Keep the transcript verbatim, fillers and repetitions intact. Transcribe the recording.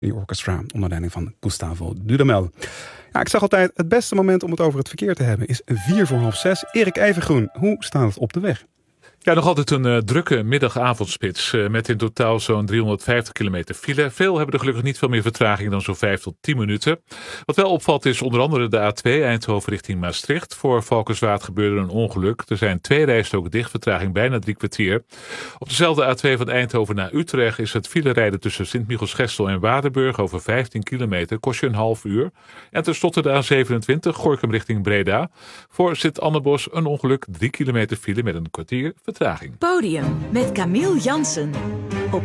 Die orchestra onder leiding van Gustavo Dudamel. Ja, ik zeg altijd, het beste moment om het over het verkeer te hebben is vier voor half zes. Erik Evengroen, hoe staat het op de weg? Ja, nog altijd een uh, drukke middag-avondspits uh, met in totaal zo'n driehonderdvijftig kilometer file. Veel hebben er gelukkig niet veel meer vertraging dan zo'n vijf tot tien minuten. Wat wel opvalt is onder andere de A twee Eindhoven richting Maastricht. Voor Valkenswaard gebeurde een ongeluk. Er zijn twee rijstroken dicht, vertraging bijna drie kwartier. Op dezelfde A twee van Eindhoven naar Utrecht is het filerijden tussen Sint-Michielsgestel en Waardenburg over vijftien kilometer. Kost je een half uur. En tenslotte de A zevenentwintig Gorinchem richting Breda. Voor Sint-Annebos een ongeluk, drie kilometer file met een kwartier vertraging. Podium met Camille Jansen.